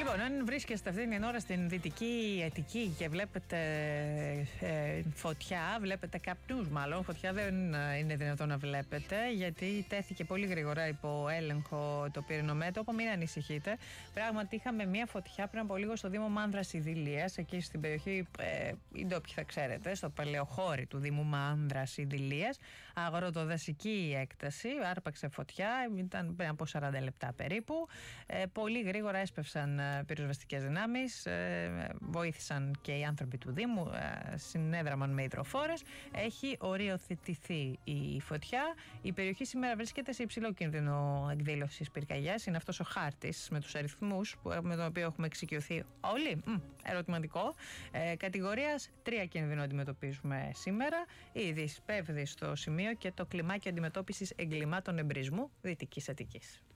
Λοιπόν, αν βρίσκεστε αυτήν την ώρα στην Δυτική Αττική και βλέπετε φωτιά, βλέπετε καπνούς μάλλον, φωτιά δεν είναι δυνατόν να βλέπετε, γιατί τέθηκε πολύ γρήγορα υπό έλεγχο το πυρηνομέτωπο. Μην ανησυχείτε. Πράγματι, είχαμε μια φωτιά πριν από λίγο στο Δήμο Μάνδρας Ιδηλίας, εκεί στην περιοχή, οι ντόπιοι θα ξέρετε, στο παλαιοχώρι του Δήμου Μάνδρας Ιδηλίας. Αγροτοδασική έκταση, άρπαξε φωτιά, ήταν πριν από 40 λεπτά περίπου. Πολύ γρήγορα έσπευσαν πυροσβεστικές δυνάμεις, βοήθησαν και οι άνθρωποι του Δήμου, συνέδραμαν με υδροφόρες. Έχει οριοθετηθεί η φωτιά. Η περιοχή σήμερα βρίσκεται σε υψηλό κίνδυνο εκδήλωσης πυρκαγιάς. Είναι αυτός ο χάρτης με τους αριθμούς με τον οποίο έχουμε εξοικειωθεί όλοι. Ερωτηματικό. Κατηγορίας 3 κίνδυνο αντιμετωπίζουμε σήμερα. Ήδη σπέβδει στο σημείο και το κλιμάκιο αντιμετώπισης εγκλημάτων εμπρισμού Δυτικής Αττικής.